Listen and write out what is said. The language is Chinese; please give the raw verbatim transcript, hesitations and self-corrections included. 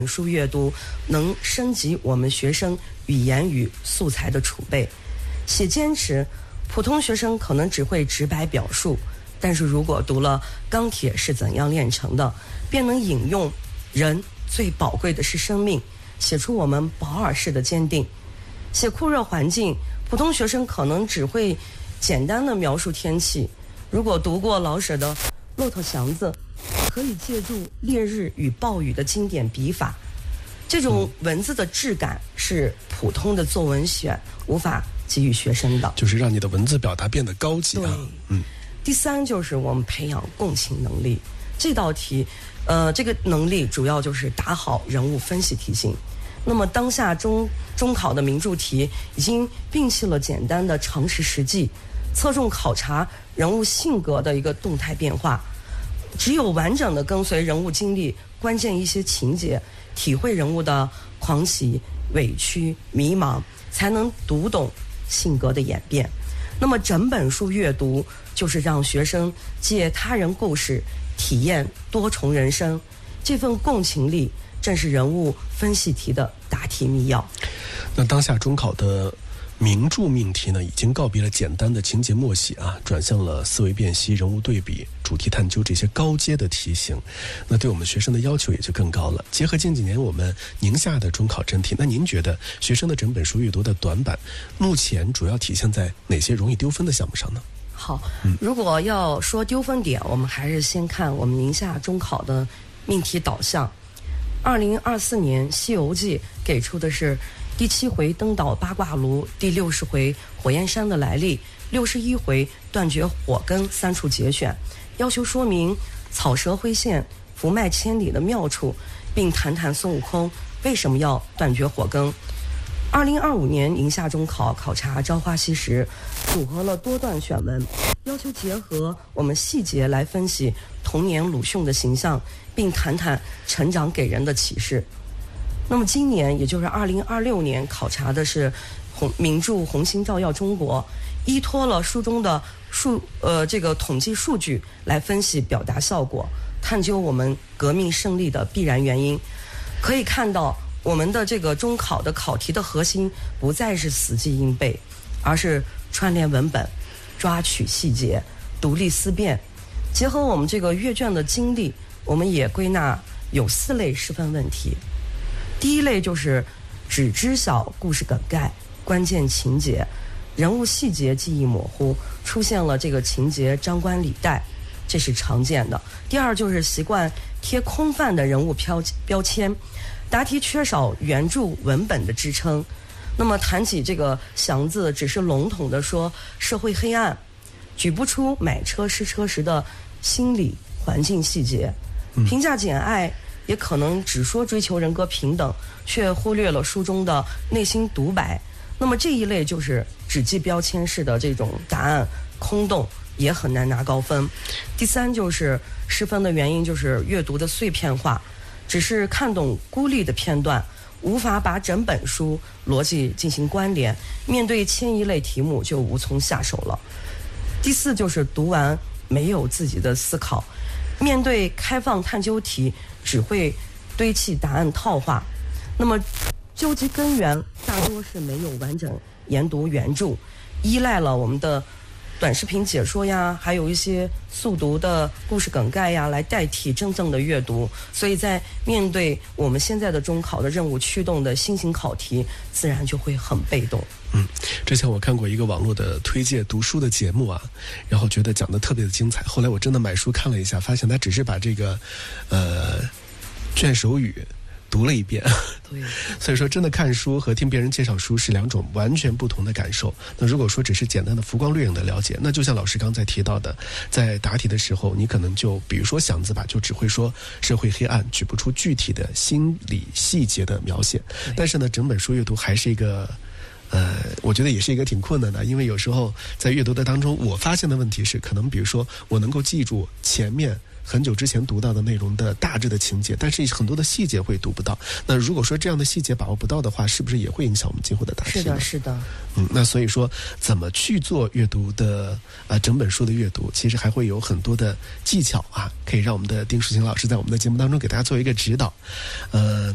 书阅读能升级我们学生语言与素材的储备。写坚持，普通学生可能只会直白表述，但是如果读了《钢铁是怎样炼成的》，便能引用人最宝贵的是生命，写出我们保尔式的坚定。写酷热环境，普通学生可能只会简单的描述天气，如果读过老舍的《骆驼祥子》，可以借助烈日与暴雨的经典笔法，这种文字的质感是普通的作文选无法给予学生的， 就是让你的文字表达变得高级啊。 嗯。第三就是我们培养共情能力，这道题，呃，这个能力主要就是打好人物分析题型。那么当下中中考的名著题已经摒弃了简单的常识实际，侧重考察人物性格的一个动态变化。只有完整的跟随人物经历关键一些情节，体会人物的狂喜、委屈、迷茫，才能读懂性格的演变。那么整本书阅读就是让学生借他人故事体验多重人生，这份共情力正是人物分析题的答题密钥。 那当下中考的名著命题呢，已经告别了简单的情节默写啊，转向了思维辨析、人物对比、主题探究这些高阶的题型。那对我们学生的要求也就更高了。结合近几年我们宁夏的中考真题，那您觉得学生的整本书阅读的短板，目前主要体现在哪些容易丢分的项目上呢？ 好，如果要说丢分点，我们还是先看我们宁夏中考的命题导向。二零二四年《西游记》给出的是第七回登岛八卦炉，第六十回火焰山的来历，六十一回断绝火根三处节选，要求说明草蛇灰线、福脉千里的妙处，并谈谈孙悟空为什么要断绝火根。二零二五年宁夏中考考察《朝花夕拾》，组合了多段选文，要求结合我们细节来分析童年鲁迅的形象，并谈谈成长给人的启示。那么今年也就是二零二六年考察的是红名著《红星照耀中国》，依托了书中的数呃这个统计数据来分析表达效果，探究我们革命胜利的必然原因。可以看到，我们的这个中考的考题的核心不再是死记硬背，而是串联文本、抓取细节、独立思辨。结合我们这个阅卷的经历，我们也归纳有四类失分问题。第一类就是只知晓故事梗概、关键情节，人物细节记忆模糊，出现了这个情节张冠李戴，这是常见的。第二就是习惯贴空泛的人物标标签，答题缺少原著文本的支撑。那么谈起这个祥字，只是笼统的说社会黑暗，举不出买车失车时的心理环境细节。评价简爱也可能只说追求人格平等，却忽略了书中的内心独白。那么这一类就是只记标签式的这种答案，空洞，也很难拿高分。第三就是失分的原因就是阅读的碎片化，只是看懂孤立的片段，无法把整本书逻辑进行关联，面对千一类题目就无从下手了。第四就是读完没有自己的思考，面对开放探究题只会堆砌答案套话，那么究其根源大多是没有完整研读原著，依赖了我们的短视频解说呀，还有一些速读的故事梗概呀，来代替真正的阅读。所以在面对我们现在的中考的任务驱动的新型考题，自然就会很被动。 嗯，之前我看过一个网络的推荐读书的节目啊，然后觉得讲得特别的精彩。后来我真的买书看了一下，发现他只是把这个呃卷首语读了一遍。 对， 所以说真的看书和听别人介绍书是两种完全不同的感受。那如果说只是简单的浮光掠影的了解，那就像老师刚才提到的，在答题的时候你可能就比如说祥字吧，就只会说社会黑暗，举不出具体的心理细节的描写。但是呢，整本书阅读还是一个呃，我觉得也是一个挺困难的，因为有时候在阅读的当中，我发现的问题是，可能比如说我能够记住前面很久之前读到的内容的大致的情节，但是很多的细节会读不到。那如果说这样的细节把握不到的话，是不是也会影响我们今后的答题？ 是的，是的。 嗯，那所以说怎么去做阅读的呃整本书的阅读，其实还会有很多的技巧啊，可以让我们的丁淑琴老师在我们的节目当中给大家做一个指导。呃。